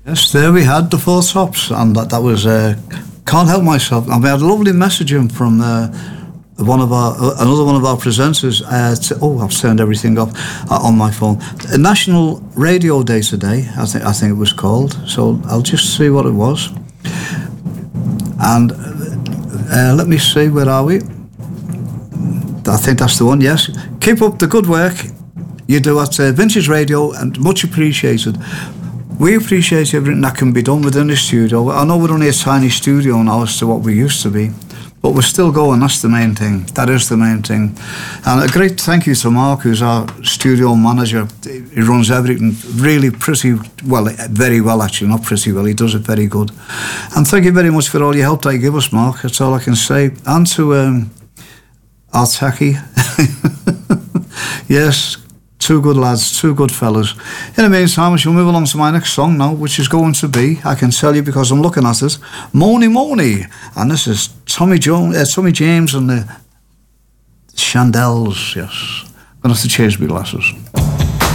Yes, there we had the Four Tops, and that was Can't Help Myself. And we had a lovely message in from another one of our presenters. I've turned everything off on my phone. National Radio Day today, I think it was called. So I'll just see what it was. And let me see, where are we? I think that's the one. Yes. Keep up the good work you do at Vintage Radio, and much appreciated. We appreciate everything that can be done within the studio. I know we're only a tiny studio now as to what we used to be, but we're still going. That's the main thing. That is the main thing. And a great thank you to Mark, who's our studio manager. He runs everything really very well, actually, not pretty well. He does it very good. And thank you very much for all your help that you give us, Mark. That's all I can say. And to our techie. Yes, two good lads, two good fellas. In the meantime, I shall move along to my next song now, which is going to be, I can tell you because I'm looking at it, Mony Mony. And this is Tommy James and the Chandels, yes. I'm going to have to change my glasses.